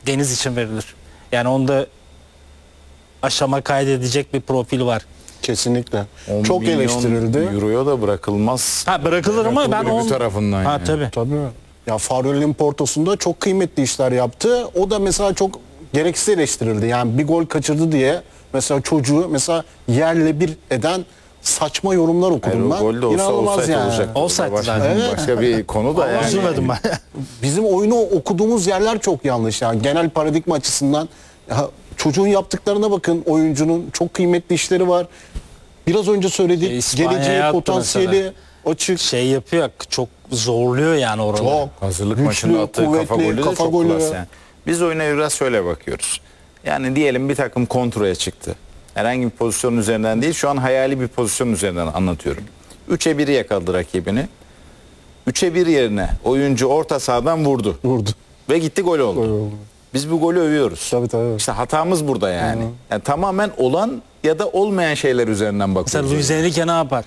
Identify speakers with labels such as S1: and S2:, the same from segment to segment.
S1: Deniz için verilir. Yani onda aşama kaydedecek bir profil var.
S2: Kesinlikle.
S3: 10
S2: Çok
S3: milyon
S2: eleştirildi.
S3: Euroya da bırakılmaz.
S1: Ha, bırakılır ama ben
S3: Kulübü tarafından
S1: Ha
S3: yani.
S1: tabii.
S2: Tabii. Ya Farioli'nin Porto'sunda çok kıymetli işler yaptı. O da mesela çok gereksiz eleştirildi. Yani bir gol kaçırdı diye mesela çocuğu mesela yerle bir eden saçma yorumlar okudum
S3: Hayır, o
S2: ben.
S3: gol de olsa
S2: İnanılmaz
S3: offside
S2: yani.
S3: olacak.
S1: Offside
S3: Başka,
S1: zaten.
S3: başka bir konu da yani.
S1: Üzülmedim ben.
S2: Bizim oyunu okuduğumuz yerler çok yanlış. Yani genel paradigma açısından ya çocuğun yaptıklarına bakın. Oyuncunun çok kıymetli işleri var. Biraz önce söyledik.
S1: İspanya'ya
S2: Geleceği,
S1: attı
S2: potansiyeli
S1: mesela.
S2: açık.
S1: Şey yapıyor, çok zorluyor yani oraları.
S2: Çok.
S3: Hazırlık
S2: Güçlü,
S3: maçında attığı kafa
S2: kuvvetli,
S3: golü de
S2: kafa
S3: çok
S2: golü.
S3: klas yani. Biz oyuna biraz şöyle bakıyoruz. Yani diyelim bir takım kontraya çıktı. Herhangi bir pozisyonun üzerinden değil, şu an hayali bir pozisyon üzerinden anlatıyorum. 3'e 1 yakaladı rakibini. 3'e 1 yerine oyuncu orta sahadan vurdu.
S2: Vurdu.
S3: Ve gitti gol oldu.
S2: Gol oldu.
S3: Biz bu golü övüyoruz.
S2: Tabii tabii.
S3: İşte hatamız burada yani. Yani tamamen olan ya da olmayan şeyler üzerinden
S1: Mesela
S3: bakıyoruz.
S1: Luis Enrique ne yapar?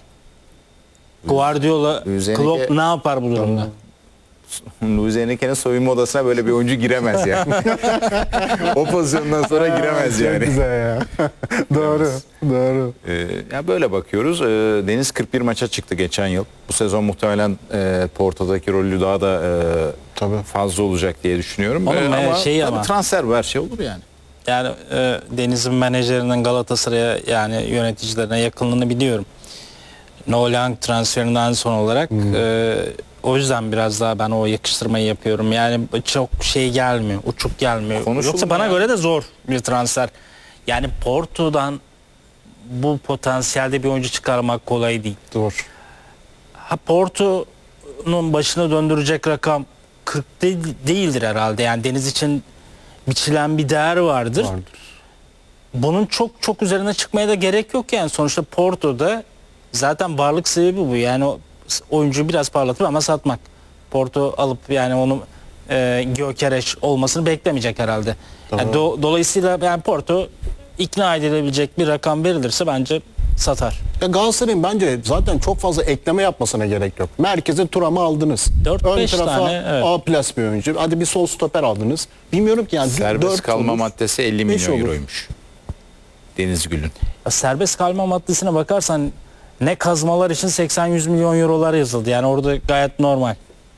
S1: Guardiola,
S3: Luis Enrique-
S1: Klopp ne yapar bu durumda?
S3: Luis Enrique'nin soyunma odasına böyle bir oyuncu giremez yani. O pozisyondan sonra giremez
S2: Çok
S3: yani.
S2: güzel ya. Doğru. Doğru.
S3: Ya böyle bakıyoruz. Deniz 41 maça çıktı geçen yıl. Bu sezon muhtemelen Porto'daki rolü daha da
S2: Tabii.
S3: fazla olacak diye düşünüyorum.
S1: Oğlum,
S3: ama,
S1: şey
S3: tabii
S1: ama-
S3: transfer bu, her şey olur yani.
S1: Yani Deniz'in menajerinin Galatasaray'a yani yöneticilerine yakınlığını biliyorum. Nolan transferinden son olarak o yüzden biraz daha ben o yakıştırmayı yapıyorum. Yani çok şey gelmiyor, uçuk gelmiyor.
S3: Konuşulur
S1: Yoksa bana
S3: ya.
S1: göre de zor bir transfer. Yani Porto'dan bu potansiyelde bir oyuncu çıkarmak kolay değil.
S2: Doğru.
S1: Ha, Porto'nun başına döndürecek rakam 40 değildir herhalde. Yani Deniz için biçilen bir değer vardır.
S2: Vardır.
S1: Bunun çok çok üzerine çıkmaya da gerek yok yani. Sonuçta Porto'da zaten varlık sebebi bu. Yani o oyuncuyu biraz parlatıp ama satmak. Porto alıp yani onu Gyökeres olmasını beklemeyecek herhalde. Yani dolayısıyla yani Porto ikna edilebilecek bir rakam verilirse bence satar.
S2: Ya Galatasaray'ın bence zaten çok fazla ekleme yapmasına gerek yok. Merkeze Thuram'ı aldınız.
S1: 4-5
S2: Ön tarafa
S1: tane, evet.
S2: A plus bir oyuncu. Hadi bir sol stoper aldınız. Bilmiyorum ki yani.
S3: Serbest
S2: 4
S3: kalma
S2: olur.
S3: maddesi 50
S2: Beş
S3: milyon
S2: olur.
S3: euroymuş. Deniz Gül'ün.
S1: Ya serbest kalma maddesine bakarsan ne kazmalar için 80-100 milyon eurolar yazıldı. Yani orada gayet normal.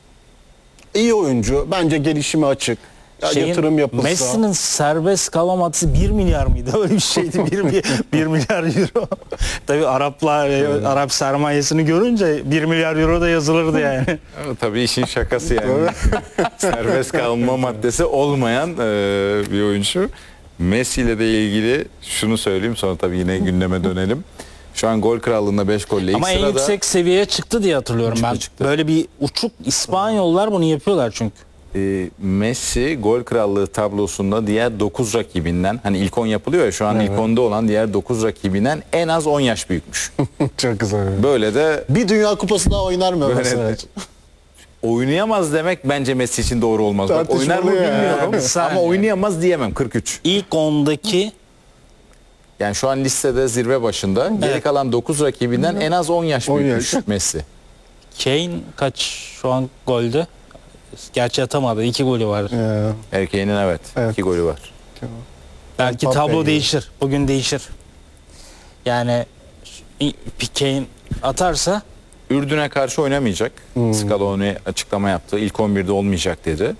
S2: İyi oyuncu. Bence gelişimi açık. Ya yatırım yapılsa.
S1: Messi'nin serbest kalma maddesi 1 milyar mıydı? Öyle bir şeydi. 1 milyar euro. Tabii Araplar, Arap sermayesini görünce 1 milyar euro da yazılırdı yani.
S3: Ama tabii işin şakası yani. Serbest kalma maddesi olmayan bir oyuncu. Messi ile de ilgili şunu söyleyeyim, sonra tabii yine gündeme dönelim. Şu an gol krallığında 5 golle ilk
S1: Ama en
S3: sırada.
S1: yüksek seviyeye çıktı diye hatırlıyorum ben.
S3: Çıktı.
S1: Böyle bir uçuk İspanyollar bunu yapıyorlar çünkü.
S3: Messi gol krallığı tablosunda diğer 9 rakibinden, hani ilk 10 yapılıyor ya, şu an ilk 10'da olan diğer 9 rakibinden en az 10 yaş büyükmüş.
S2: Çok güzel.
S3: Böyle de
S2: Bir Dünya Kupası daha oynar mı?
S3: Böyle
S2: mesela?
S3: de. Oynayamaz demek bence Messi için doğru olmaz. Bak, oynar mı
S2: Tartışmalı ya.
S3: bilmiyorum
S1: Bir saniye.
S3: ama oynayamaz diyemem. 43.
S1: İlk 10'daki
S3: Yani şu an listede zirve başında. Geri kalan 9 rakibinden en az 10 yaş
S2: 10
S3: büyükmüş
S2: yaş.
S3: Messi.
S1: Kane kaç şu an golde? Gerçi atamadı. 2 golü var.
S3: Erkeğinin evet,
S2: Evet.
S3: 2 golü var.
S1: Belki
S2: Mbappe
S1: tablo
S2: gibi.
S1: değişir. Bugün değişir. Yani Kane atarsa
S3: Ürdün'e karşı oynamayacak. Scaloni açıklama yaptı. İlk 11'de olmayacak dedi.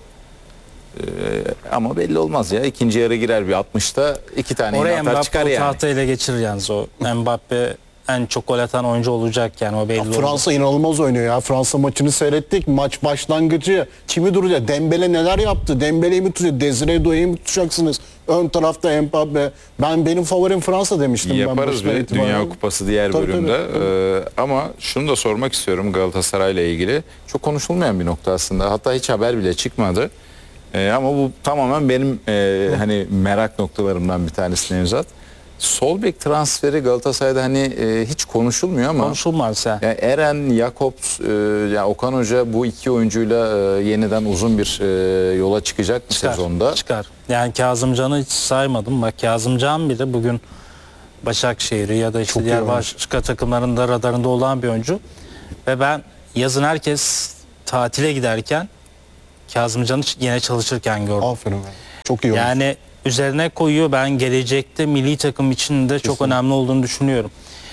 S3: Ama belli olmaz ya. İkinci yarı girer bir 60'ta 2 tane
S1: oraya
S3: atar
S1: Mbappe
S3: çıkar
S1: o
S3: yani.
S1: tahtayı ele geçirir yalnız o. Mbappe en çok gol atan oyuncu olacak yani o belli oldu.
S2: Fransa inanılmaz oynuyor ya. Fransa maçını seyrettik. Maç başlangıcı kimi duracak? Dembele neler yaptı? Dembele'yi mi tutacak? Desire Doué'yi mi tutacaksınız? Ön tarafta Mbappe. Benim favorim Fransa demiştim.
S3: Yaparız
S2: baştan
S3: bir
S2: itibaren.
S3: Dünya Kupası diğer
S2: Tabii,
S3: bölümde. Ama şunu da sormak istiyorum Galatasaray'la ilgili. Çok konuşulmayan bir nokta aslında. Hatta hiç haber bile çıkmadı. Ama bu tamamen benim hani merak noktalarımdan bir tanesi Nevzat. Sol bek transferi Galatasaray'da hani hiç konuşulmuyor ama
S1: Konuşulmaz ya.
S3: yani Eren, Jakobs, ya Okan Hoca bu iki oyuncuyla yeniden uzun bir yola çıkacak mı sezonda?
S1: Çıkar. Yani Kazımcan'ı hiç saymadım. Bak Kazımcan bile bugün Başakşehir'i ya da işte
S2: Çok
S1: diğer
S2: iyi
S1: başka takımların da radarında olan bir oyuncu. Ve ben yazın herkes tatile giderken Kazımcan'ı yine çalışırken gördüm.
S2: Aferin. Çok iyi olmuş.
S1: Yani üzerine koyuyor. Ben gelecekte milli takım için de çok
S2: Kesinlikle.
S1: önemli olduğunu düşünüyorum.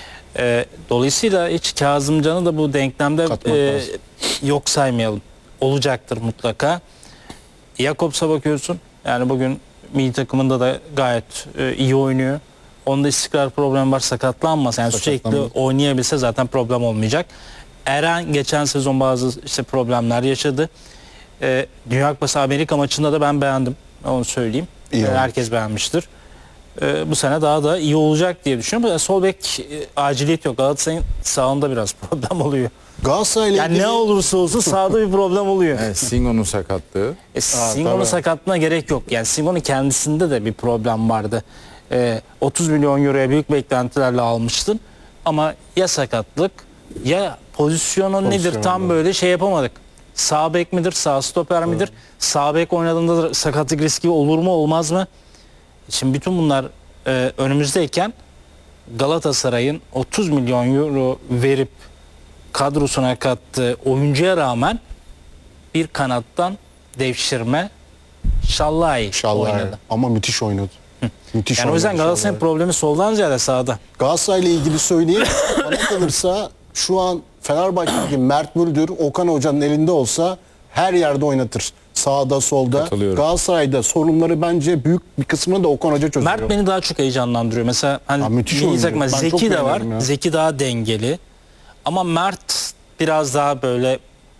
S1: Dolayısıyla hiç Kazımcan'ı da bu denklemde
S2: Katmak lazım.
S1: yok saymayalım. Olacaktır mutlaka. Jakobs'a bakıyorsun. Yani bugün milli takımında da gayet iyi oynuyor. Onda istikrar problemi var, sakatlanmasa yani sürekli
S2: Sakatlanmaz.
S1: oynayabilse zaten problem olmayacak. Eren geçen sezon bazı işte problemler yaşadı. Dünya Kupası Amerika maçında da ben beğendim. Onu söyleyeyim.
S2: İyi olmuş.
S1: Herkes beğenmiştir. Bu sene daha da iyi olacak diye düşünüyorum. Sol bek aciliyet yok. Galatasaray'ın sağında biraz problem oluyor.
S2: Galatasaray'la
S1: Yani
S2: ilgili
S1: ne olursa olsun sağda bir problem oluyor.
S3: Evet, Singo'nun sakatlığı.
S1: Singo'nun
S2: tabii.
S1: sakatlığına gerek yok. Yani Singo'nun kendisinde de bir problem vardı. 30 milyon euroya büyük beklentilerle almıştın. Ama ya sakatlık ya pozisyonu nedir
S2: Pozisyonu
S1: tam
S2: da.
S1: böyle şey yapamadık. Sağ bek midir, sağ stoper midir? Sağ bek oynadığında da sakatlık riski olur mu olmaz mı? Şimdi bütün bunlar önümüzdeyken Galatasaray'ın 30 milyon euro verip kadrosuna kattığı oyuncuya rağmen bir kanattan devşirme Şallay
S2: Şallay.
S1: oynadı.
S2: Ama müthiş oynadı. Müthiş
S1: Yani o yüzden
S2: oynadı
S1: Galatasaray'ın
S2: Şallay.
S1: problemi soldan ziyade sağda.
S2: Galatasaray'la ilgili söyleyeyim. Bana kalırsa şu an Fenerbahçe'deki Mert Müldür, Okan Hoca'nın elinde olsa her yerde oynatır. Sağda, solda.
S3: Katılıyorum.
S2: Galatasaray'da sorunları bence büyük bir kısmını da Okan Hoca çözüyor.
S1: Mert beni daha çok heyecanlandırıyor. Mesela hani
S2: Ha, müthiş
S1: milli
S2: oyuncu.
S1: takıma
S2: Ben çok
S1: Zeki de var.
S2: beğeniyorum ya.
S1: Zeki daha dengeli. Ama Mert biraz daha böyle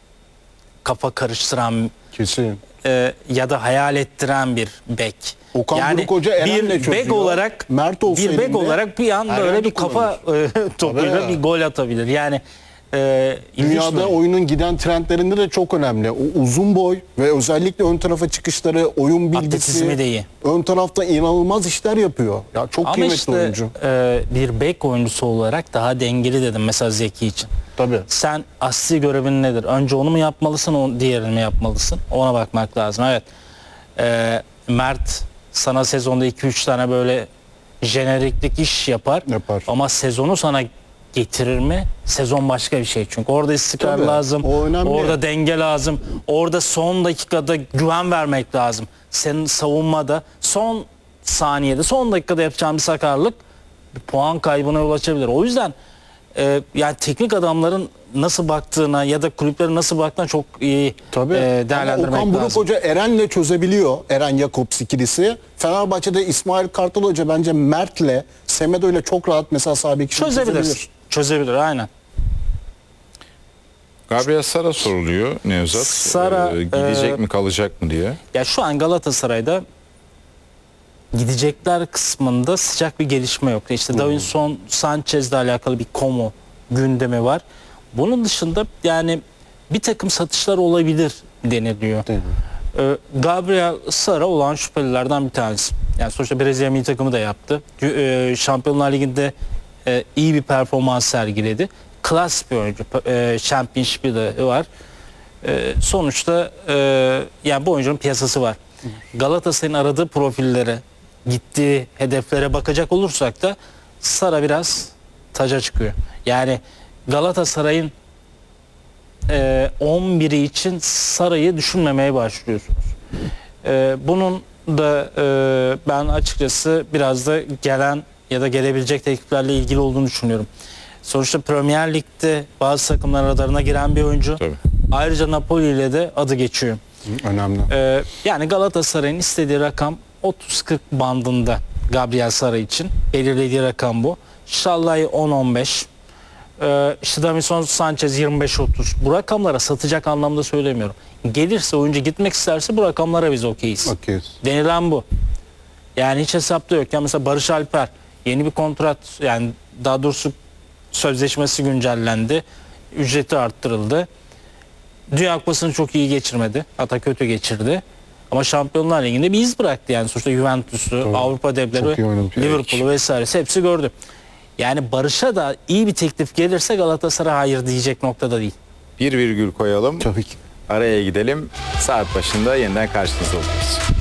S1: kafa karıştıran
S2: Kesin.
S1: ya da hayal ettiren bir bek.
S2: Okan Buruk Hoca Eren'le
S1: bir
S2: çözüyor.
S1: bek olarak
S2: Mert olsa
S1: bir bek
S2: elinde
S1: olarak bir an
S2: her
S1: böyle
S2: yerde
S1: bir kafa topuyla
S2: Tabii.
S1: bir gol atabilir. Yani ilginç
S2: Dünyada
S1: mi?
S2: oyunun giden trendlerinde de çok önemli. O uzun boy ve özellikle ön tarafa çıkışları, oyun bilgisi.
S1: Atletizmi de iyi.
S2: Ön tarafta inanılmaz işler yapıyor. Ya çok
S1: Ama
S2: kıymetli
S1: işte
S2: oyuncu.
S1: bir bek oyuncusu olarak daha dengeli dedim mesela Zeki için.
S2: Tabii.
S1: Sen asli görevin nedir? Önce onu mu yapmalısın, diğerini mi yapmalısın? Ona bakmak lazım. Evet. Mert sana sezonda 2-3 tane böyle jeneriklik iş yapar.
S2: Yapar.
S1: Ama sezonu sana getirir mi? Sezon başka bir şey çünkü. Orada istikrar
S2: Tabii,
S1: lazım.
S2: o önemli.
S1: Orada denge lazım. Orada son dakikada güven vermek lazım. Senin savunmada son saniyede, son dakikada yapacağın bir sakarlık bir puan kaybına yol açabilir. O yüzden yani teknik adamların nasıl baktığına ya da kulüplerin nasıl baktığına çok iyi
S2: Tabii. Ama
S1: değerlendirmek
S2: Okan Buruk
S1: lazım.
S2: Hoca Eren'le çözebiliyor. Eren Jakobs ikilisi. Fenerbahçe'de İsmail Kartal Hoca bence Mert'le, Semedo'yla çok rahat mesela sağ bek işini
S1: Çözebilir. Çözebilir aynen.
S3: Gabriel Sara soruluyor Nevzat.
S1: Sara,
S3: Gidecek mi kalacak mı diye.
S1: Ya şu an Galatasaray'da gidecekler kısmında sıcak bir gelişme yok. İşte Davinson Sanchez'le alakalı bir Como gündemi var. Bunun dışında yani bir takım satışlar olabilir deniliyor. Gabriel Sara olan şüphelilerden bir tanesi. Yani sonuçta Brezilya milli takımı da yaptı. Şampiyonlar Ligi'nde iyi bir performans sergiledi. Klas bir oyuncu. Championship'i de var. Sonuçta yani bu oyuncunun piyasası var. Galatasaray'ın aradığı profillere, gittiği hedeflere bakacak olursak da Sara biraz taca çıkıyor. Yani Galatasaray'ın 11'i için Sara'yı düşünmemeye başlıyorsunuz. Bunun da ben açıkçası biraz da gelen ya da gelebilecek tekliflerle ilgili olduğunu düşünüyorum. Sonuçta Premier Lig'de bazı takımlar radarına giren bir oyuncu.
S3: Tabii.
S1: Ayrıca Napoli ile de adı geçiyor.
S2: Önemli.
S1: Yani Galatasaray'ın istediği rakam 30-40 bandında Gabriel Sara için. Belirlediği rakam bu. Şallay 10-15. İşte Davinson Sanchez 25-30. Bu rakamlara satacak anlamda söylemiyorum. Gelirse oyuncu gitmek isterse bu rakamlara biz okeyiz.
S2: Okey.
S1: Denilen bu. Yani hiç hesapta yok. Yani mesela Barış Alper yeni bir kontrat, yani daha doğrusu sözleşmesi güncellendi. Ücreti arttırıldı. Dünya Kupası'nı çok iyi geçirmedi. Hatta kötü geçirdi. Ama Şampiyonlar Ligi'nde bir iz bıraktı yani. Sonuçta Juventus'u, Avrupa
S2: Çok iyi
S1: devleri,
S2: oynadı.
S1: Liverpool'u vesairesi hepsi gördü. Yani Barış'a da iyi bir teklif gelirse Galatasaray hayır diyecek noktada değil.
S3: Bir virgül koyalım.
S2: Tabii ki.
S3: Araya gidelim. Saat başında yeniden karşınızda olacağız.